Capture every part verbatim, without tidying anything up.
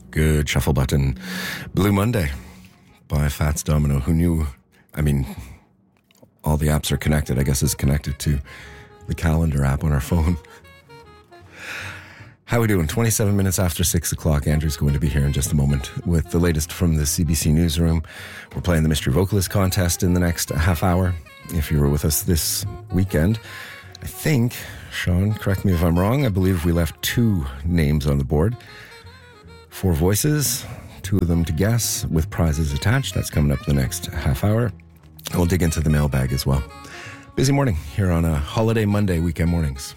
Good shuffle button. Blue Monday by Fats Domino. Who knew? I mean, all the apps are connected. I guess it's connected to the calendar app on our phone. How we doing? twenty-seven minutes after six o'clock. Andrew's going to be here in just a moment with the latest from the C B C Newsroom. We're playing the Mystery Vocalist Contest in the next half hour. If you were with us this weekend, I think, Sean, correct me if I'm wrong, I believe we left two names on the board. Four voices, two of them to guess with prizes attached. That's coming up the next half hour. And we'll dig into the mailbag as well. Busy morning here on a holiday Monday, weekend mornings.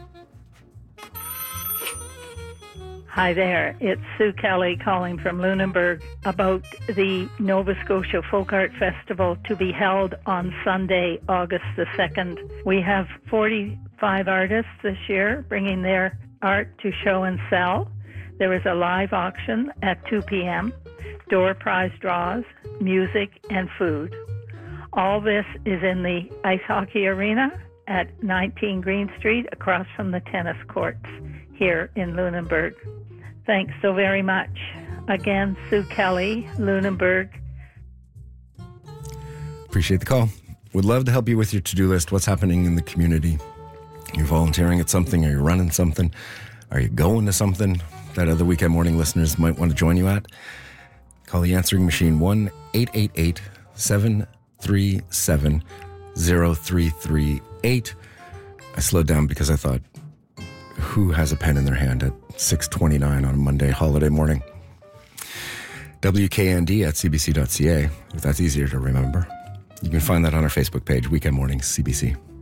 Hi there, it's Sue Kelly calling from Lunenburg about the Nova Scotia Folk Art Festival to be held on Sunday, August the second. We have forty-five artists this year bringing their art to show and sell. There is a live auction at two p.m., door prize draws, music, and food. All this is in the ice hockey arena at nineteen Green Street, across from the tennis courts here in Lunenburg. Thanks so very much. Again, Sue Kelly, Lunenburg. Appreciate the call. Would love to help you with your to-do list. What's happening in the community? You're volunteering at something? Are you running something? Are you going to something that other weekend morning listeners might want to join you at? Call the answering machine one eight eight eight, seven three seven, zero three three eight. I slowed down because I thought, who has a pen in their hand at six twenty-nine on a Monday holiday morning? W K N D at c b c dot c a, if that's easier to remember. You can find that on our Facebook page, Weekend Mornings C B C.